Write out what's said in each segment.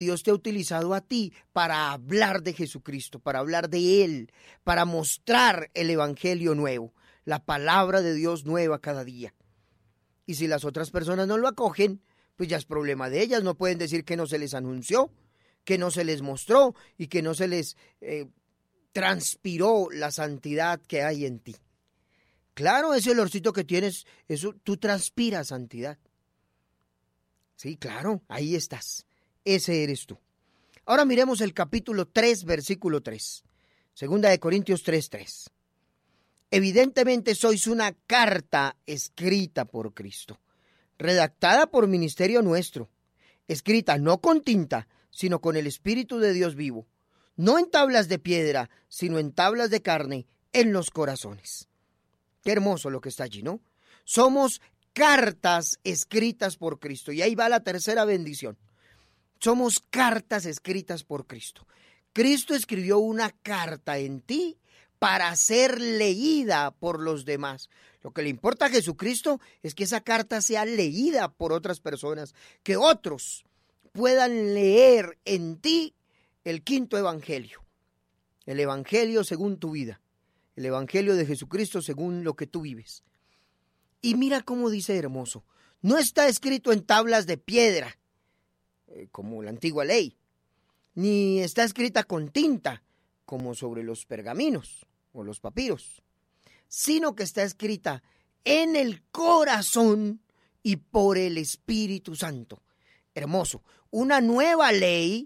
Dios te ha utilizado a ti para hablar de Jesucristo, para hablar de Él, para mostrar el evangelio nuevo, la palabra de Dios nueva cada día. Y si las otras personas no lo acogen, pues ya es problema de ellas. No pueden decir que no se les anunció, que no se les mostró y que no se les transpiró la santidad que hay en ti. Claro, ese olorcito que tienes, eso tú transpiras santidad. Sí, claro, ahí estás. Ese eres tú. Ahora miremos el capítulo 3, versículo 3. Segunda de Corintios 3:3. Evidentemente sois una carta escrita por Cristo, redactada por ministerio nuestro, escrita no con tinta, sino con el Espíritu de Dios vivo, no en tablas de piedra, sino en tablas de carne, en los corazones. Qué hermoso lo que está allí, ¿no? Somos cartas escritas por Cristo. Y ahí va la tercera bendición. Somos cartas escritas por Cristo. Cristo escribió una carta en ti para ser leída por los demás. Lo que le importa a Jesucristo es que esa carta sea leída por otras personas, que otros puedan leer en ti el quinto evangelio, el evangelio según tu vida, el evangelio de Jesucristo según lo que tú vives. Y mira cómo dice hermoso, no está escrito en tablas de piedra, como la antigua ley, ni está escrita con tinta, como sobre los pergaminos o los papiros, sino que está escrita en el corazón y por el Espíritu Santo. Hermoso, una nueva ley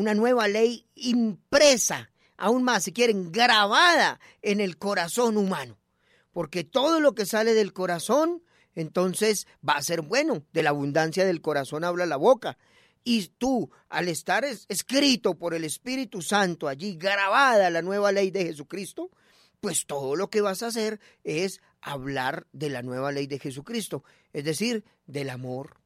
impresa, aún más si quieren, grabada en el corazón humano, porque todo lo que sale del corazón, entonces va a ser bueno. De la abundancia del corazón habla la boca. Y tú, al estar escrito por el Espíritu Santo allí, grabada la nueva ley de Jesucristo, pues todo lo que vas a hacer es hablar de la nueva ley de Jesucristo, es decir, del amor,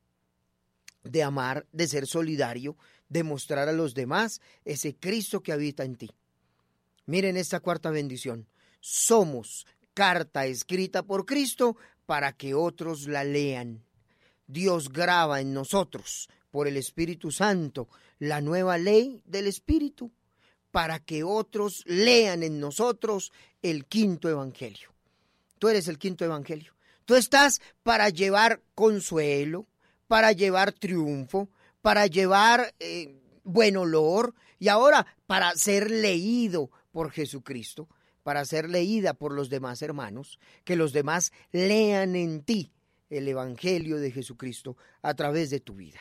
de amar, de ser solidario, de mostrar a los demás ese Cristo que habita en ti. Miren esta cuarta bendición. Somos carta escrita por Cristo para que otros la lean. Dios graba en nosotros, por el Espíritu Santo, la nueva ley del Espíritu, para que otros lean en nosotros el quinto evangelio. Tú eres el quinto evangelio. Tú estás para llevar consuelo, para llevar triunfo, para llevar buen olor, y ahora para ser leído por Jesucristo, para ser leída por los demás hermanos, que los demás lean en ti el evangelio de Jesucristo a través de tu vida.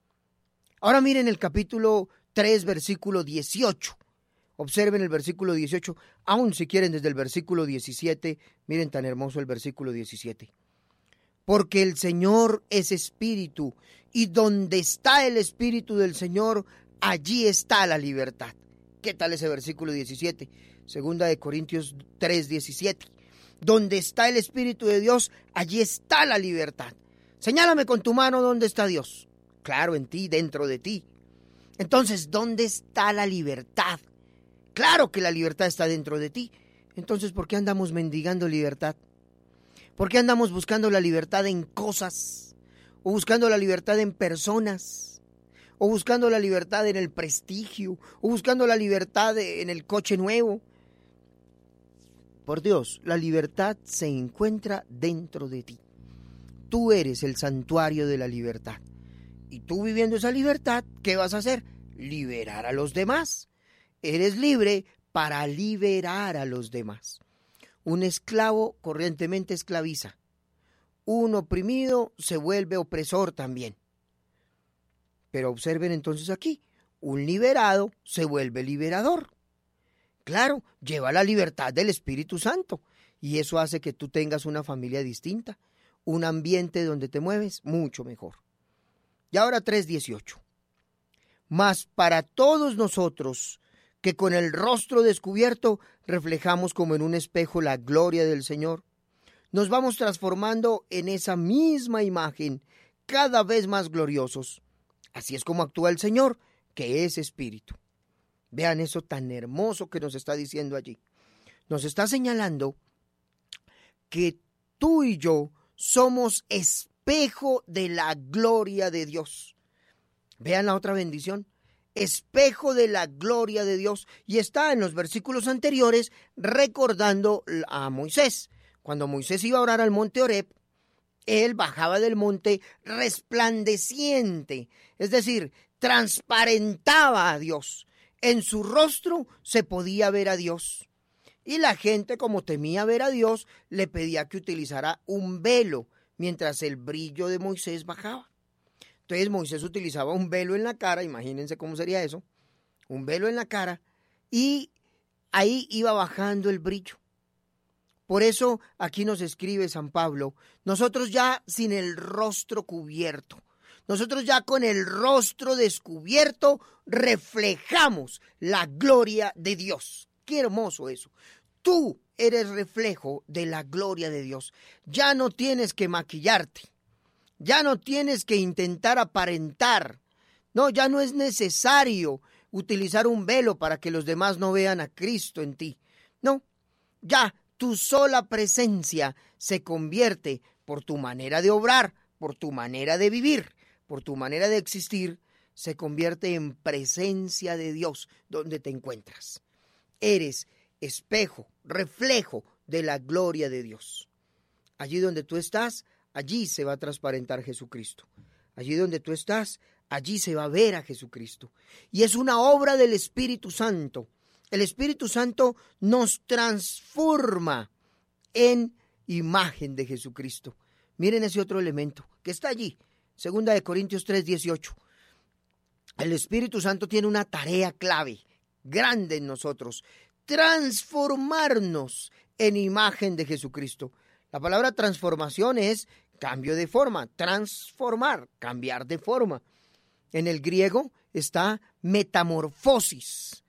Ahora miren el capítulo 3, versículo 18. Observen el versículo 18, aun si quieren desde el versículo 17, miren tan hermoso el versículo 17. Porque el Señor es espíritu, y donde está el espíritu del Señor, allí está la libertad. ¿Qué tal ese versículo 17? Segunda de Corintios 3, 17. Donde está el Espíritu de Dios, allí está la libertad. Señálame con tu mano dónde está Dios. Claro, en ti, dentro de ti. Entonces, ¿dónde está la libertad? Claro que la libertad está dentro de ti. Entonces, ¿por qué andamos mendigando libertad? ¿Por qué andamos buscando la libertad en cosas? ¿O buscando la libertad en personas? ¿O buscando la libertad en el prestigio? ¿O buscando la libertad en el coche nuevo? Por Dios, la libertad se encuentra dentro de ti. Tú eres el santuario de la libertad. Y tú viviendo esa libertad, ¿qué vas a hacer? Liberar a los demás. Eres libre para liberar a los demás. Un esclavo corrientemente esclaviza. Un oprimido se vuelve opresor también. Pero observen entonces aquí, un liberado se vuelve liberador. Claro, lleva la libertad del Espíritu Santo y eso hace que tú tengas una familia distinta, un ambiente donde te mueves mucho mejor. Y ahora 3:18. Mas para todos nosotros que con el rostro descubierto reflejamos como en un espejo la gloria del Señor, nos vamos transformando en esa misma imagen cada vez más gloriosos. Así es como actúa el Señor, que es Espíritu. Vean eso tan hermoso que nos está diciendo allí. Nos está señalando que tú y yo somos espejo de la gloria de Dios. Vean la otra bendición. espejo de la gloria de Dios. Y está en los versículos anteriores recordando a Moisés. Cuando Moisés iba a orar al monte Horeb, él bajaba del monte resplandeciente, es decir, transparentaba a Dios. En su rostro se podía ver a Dios. Y la gente, como temía ver a Dios, le pedía que utilizara un velo mientras el brillo de Moisés bajaba. Entonces Moisés utilizaba un velo en la cara, imagínense cómo sería eso, un velo en la cara, y ahí iba bajando el brillo. Por eso aquí nos escribe San Pablo, nosotros ya sin el rostro cubierto, nosotros ya con el rostro descubierto reflejamos la gloria de Dios. Qué hermoso eso. Tú eres reflejo de la gloria de Dios. Ya no tienes que maquillarte. Ya no tienes que intentar aparentar. No, ya no es necesario utilizar un velo para que los demás no vean a Cristo en ti. No, ya tu sola presencia se convierte por tu manera de obrar, por tu manera de vivir, por tu manera de existir, se convierte en presencia de Dios donde te encuentras. Eres espejo, reflejo de la gloria de Dios. Allí donde tú estás, allí se va a transparentar Jesucristo. Allí donde tú estás, allí se va a ver a Jesucristo. Y es una obra del Espíritu Santo. El Espíritu Santo nos transforma en imagen de Jesucristo. Miren ese otro elemento que está allí. 2 Corintios 3:18. El Espíritu Santo tiene una tarea clave, grande en nosotros. Transformarnos en imagen de Jesucristo. La palabra transformación es cambio de forma, transformar, cambiar de forma. En el griego está metamorfosis.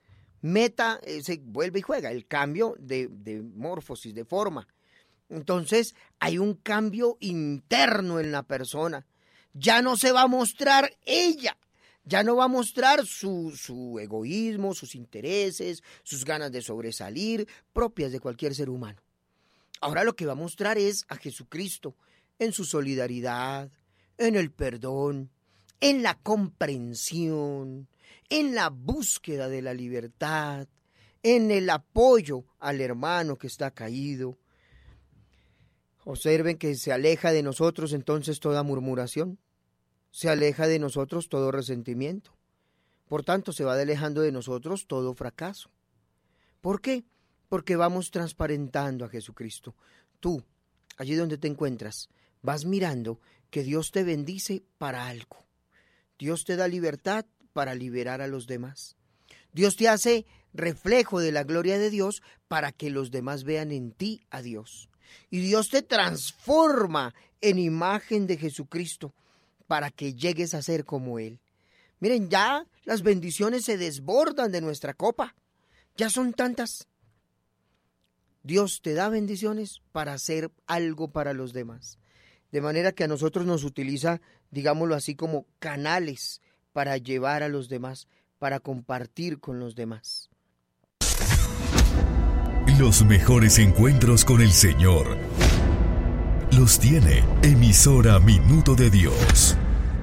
Se vuelve y juega, el cambio de morfosis, de forma. Entonces hay un cambio interno en la persona. Ya no se va a mostrar ella. Ya no va a mostrar su egoísmo, sus intereses, sus ganas de sobresalir, propias de cualquier ser humano. Ahora lo que va a mostrar es a Jesucristo en su solidaridad, en el perdón, en la comprensión, en la búsqueda de la libertad, en el apoyo al hermano que está caído. Observen que se aleja de nosotros entonces toda murmuración. Se aleja de nosotros todo resentimiento. Por tanto, se va alejando de nosotros todo fracaso. ¿Por qué? Porque vamos transparentando a Jesucristo. Tú, allí donde te encuentras, vas mirando que Dios te bendice para algo. Dios te da libertad para liberar a los demás. Dios te hace reflejo de la gloria de Dios para que los demás vean en ti a Dios. Y Dios te transforma en imagen de Jesucristo, para que llegues a ser como Él. Miren, ya las bendiciones se desbordan de nuestra copa. Ya son tantas. Dios te da bendiciones para hacer algo para los demás. De manera que a nosotros nos utiliza, digámoslo así, como canales para llevar a los demás, para compartir con los demás. Los mejores encuentros con el Señor los tiene Emisora Minuto de Dios.